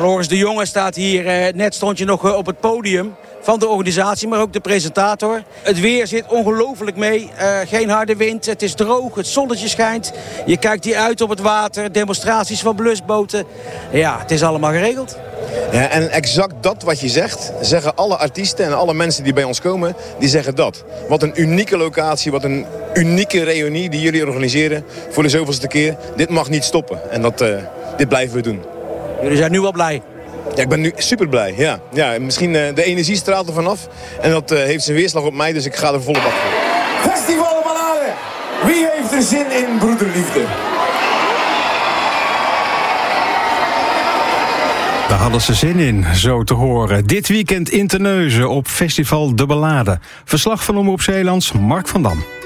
Floris de Jonge staat hier. Net stond je nog op het podium van de organisatie, maar ook de presentator. Het weer zit ongelooflijk mee. Geen harde wind, het is droog, het zonnetje schijnt. Je kijkt hier uit op het water, demonstraties van blusboten. Ja, het is allemaal geregeld. Ja, en exact dat wat je zegt, zeggen alle artiesten en alle mensen die bij ons komen, die zeggen dat. Wat een unieke locatie, wat een unieke reunie die jullie organiseren voor de zoveelste keer. Dit mag niet stoppen en dit blijven we doen. Jullie zijn nu wel blij? Ja, ik ben nu super blij. Ja, misschien de energie straalt er vanaf en dat heeft zijn weerslag op mij, dus ik ga er volle bak voor. Festival Ballade. Wie heeft er zin in broederliefde? Daar hadden ze zin in, zo te horen. Dit weekend in Terneuzen op Festival de Ballade. Verslag van Omroep Zeelands, Mark van Dam.